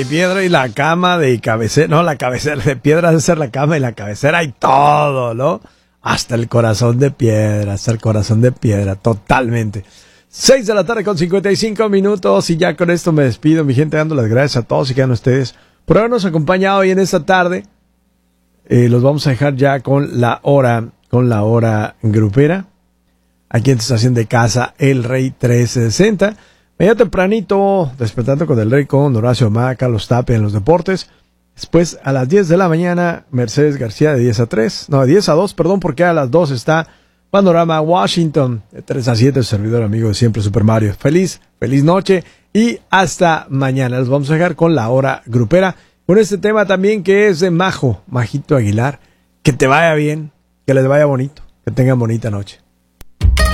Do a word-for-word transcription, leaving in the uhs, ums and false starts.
de piedra y la cama de cabecera, no, la cabecera de piedra debe ser la cama y la cabecera y todo, ¿no? Hasta el corazón de piedra, hasta el corazón de piedra, totalmente. Seis de la tarde con cincuenta y cinco minutos y ya con esto me despido, mi gente, dando las gracias a todos y quedan ustedes por habernos acompañado hoy en esta tarde. Eh, los vamos a dejar ya con la hora, con la hora grupera, aquí en tu estación de casa, El Rey trescientos sesenta. Mañana tempranito, despertando con el Rey con Horacio Ma, Carlos Tapia en los deportes. Después, a las diez de la mañana, Mercedes García de diez a tres, no, de diez a dos, perdón, porque a las dos está Panorama Washington, de tres a siete, el servidor amigo de siempre, Super Mario. Feliz, feliz noche y hasta mañana. Los vamos a dejar con la hora grupera, con este tema también que es de Majo, Majito Aguilar. Que te vaya bien, que les vaya bonito, que tengan bonita noche.